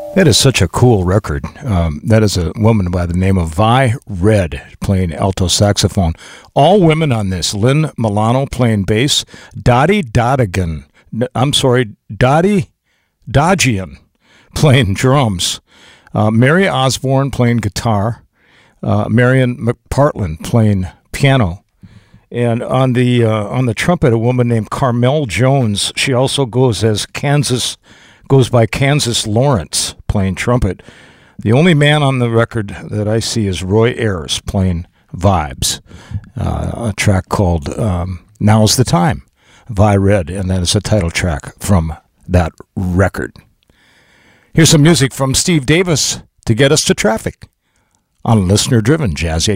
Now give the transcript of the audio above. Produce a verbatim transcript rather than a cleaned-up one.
That is such a cool record. Um, that is a woman by the name of Vi Red playing alto saxophone. All women on this. Lynn Milano playing bass. Dottie Dodigan. I'm sorry, Dottie Dodgian playing drums. Uh, Mary Osborne playing guitar. Uh, Marion McPartland playing piano. And on the uh, on the trumpet, a woman named Carmel Jones. She also goes as Kansas, goes by Kansas Lawrence playing trumpet. The only man on the record that I see is Roy Ayers playing vibes, uh, a track called um, Now's the Time, Vi Red, and that is a title track from that record. Here's some music from Steve Davis to get us to traffic on listener-driven Jazz eighty-nine.